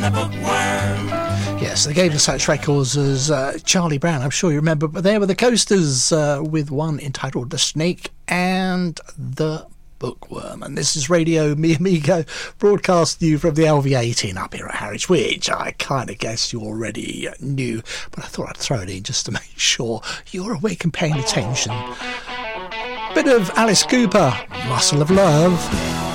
and a bookworm. Yes, they gave us such records as Charlie Brown, I'm sure you remember, but there were the Coasters with one entitled The Snake and the Bookworm. And this is Radio Mi Amigo, broadcasting you from the LV18 up here at Harwich, which I kind of guess you already knew, but I thought I'd throw it in just to make sure you're awake and paying attention. Bit of Alice Cooper, Muscle of Love.